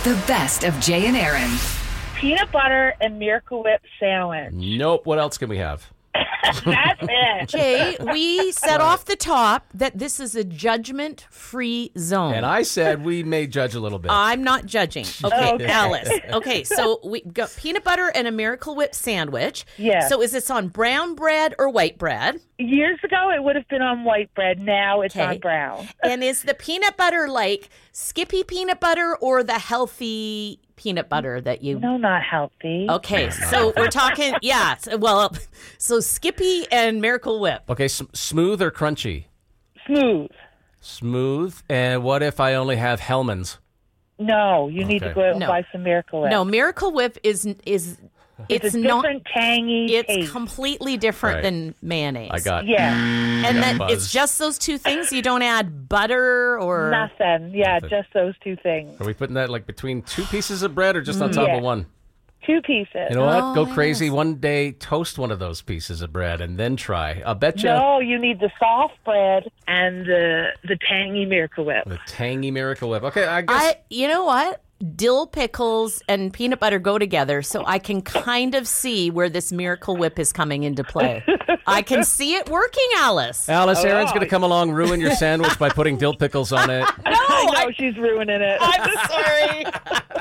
The best of Jay and Aaron. Peanut butter and Miracle Whip sandwich. Nope. What else can we have? That's it. Jay, we said off the top that this is a judgment-free zone. And I said we may judge a little bit. I'm not judging. Okay, Okay. Alice. Okay, so we got peanut butter and a Miracle Whip sandwich. Yeah. So is this on brown bread or white bread? Years ago, it would have been on white bread. Now it's Okay. on brown. And is the peanut butter like Skippy peanut butter or the healthy peanut butter that you... No, not healthy. Okay, so we're talking, so Skippy and Miracle Whip. Okay, smooth or crunchy? Smooth. Smooth. And what if I only have Hellman's? No, you need to Okay. go out and No. buy some Miracle Whip. No, Miracle Whip is it's a not... different tangy It's taste. completely different Right. than mayonnaise. I got Yeah, and got then buzz. it's just those two things. You don't add butter or nothing. Yeah, Nothing. just those two things. Are we putting that like between two pieces of bread or just on top Yeah. of one? 2 pieces. You know what? Oh, Go crazy one day, toast one of those pieces of bread, and then try. I'll bet you No, you need the soft bread and the tangy Miracle Whip. the tangy Miracle Whip. Okay, I guess. you know what? Dill pickles and peanut butter go together, so I can kind of see where this Miracle Whip is coming into play. I can see it working, Alice. Alice, Aaron's going to come along, ruin your sandwich by putting dill pickles on it. I know she's ruining it. I'm sorry.